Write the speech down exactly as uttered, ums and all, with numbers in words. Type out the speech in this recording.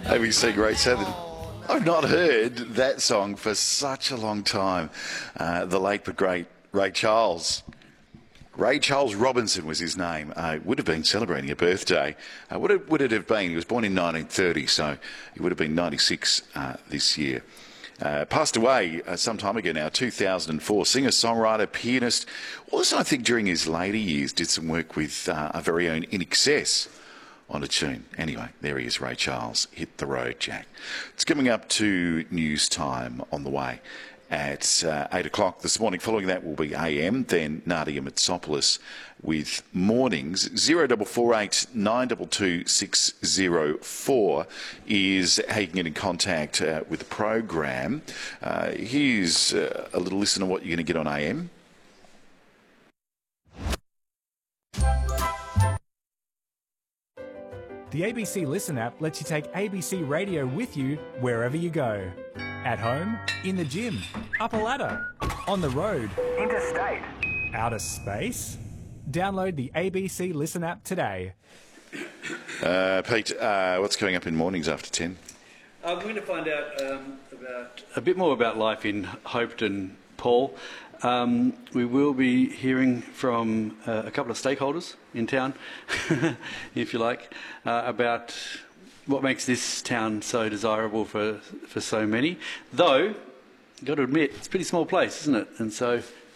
A B C Grade seven. I've not heard that song for such a long time. Uh, the late but great Ray Charles. Ray Charles Robinson was his name. Uh, would have been celebrating a birthday. Uh, what it, would it have been? He was born in nineteen thirty, so he would have been ninety-six uh, this year. Uh, passed away uh, some time ago now, two thousand four. Singer, songwriter, pianist. Also, I think during his later years, did some work with uh, our very own In Excess on a tune. Anyway, there he is, Ray Charles. Hit the road, Jack. It's coming up to news time on the way at uh, eight o'clock this morning. Following that will be A M, then Nadia Mitsopoulos with mornings. zero four four eight nine two two six zero four is how you can get in contact uh, with the program. Uh, here's uh, a little listen to what you're going to get on A M. The A B C Listen app lets you take A B C Radio with you wherever you go. At home, in the gym, up a ladder, on the road, interstate, outer space. Download the A B C Listen app today. Uh, Pete, uh, what's coming up in mornings after ten? Uh, we're going to find out um, about a bit more about life in Hopeton, Paul. Um, we will be hearing from uh, a couple of stakeholders in town, if you like, uh, about what makes this town so desirable for for so many. Though, got to admit, it's a pretty small place, isn't it? And so